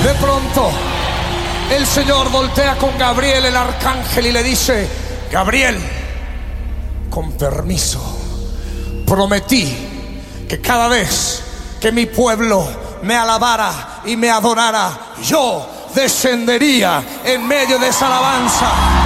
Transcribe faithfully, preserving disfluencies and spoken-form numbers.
De pronto, el Señor voltea con Gabriel, el arcángel, y le dice: Gabriel, con permiso, prometí que cada vez que mi pueblo me alabara y me adorara, yo descendería en medio de esa alabanza.